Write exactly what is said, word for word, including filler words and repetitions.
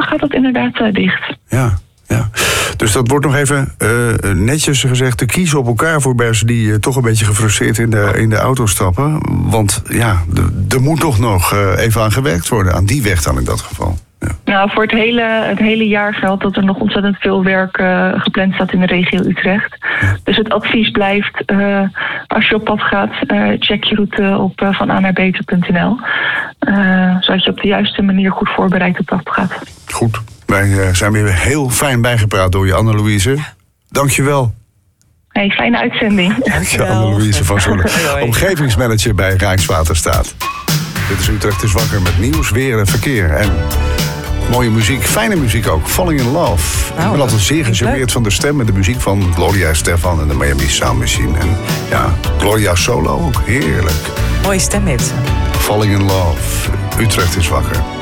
gaat dat inderdaad uh, dicht. Ja, ja. Dus dat wordt nog even uh, netjes gezegd te kiezen op elkaar voor mensen die uh, toch een beetje gefrustreerd in de, in de auto stappen. Want ja, er moet toch nog uh, even aan gewerkt worden, aan die weg dan in dat geval. Ja. Nou, voor het hele, het hele jaar geldt dat er nog ontzettend veel werk uh, gepland staat in de regio Utrecht. Ja. Dus het advies blijft, uh, als je op pad gaat, uh, check je route op uh, van a naar beter punt n l. Uh, zodat je op de juiste manier goed voorbereid op pad gaat. Goed, wij uh, zijn weer heel fijn bijgepraat door je, Anne-Louise. Dank je wel. Hey, fijne uitzending. Dank je, Anne-Louise van Zoelen, omgevingsmanager bij Rijkswaterstaat. Dit is Utrecht is wakker met nieuws, weer en verkeer. En mooie muziek, fijne muziek ook. Falling in Love. Nou, ik ben altijd zeer gecharmeerd van de stem en de muziek van Gloria Estefan en de Miami Sound Machine. En ja, Gloria solo ook. Heerlijk. Mooie stem heeft ze. Falling in Love. Utrecht is wakker.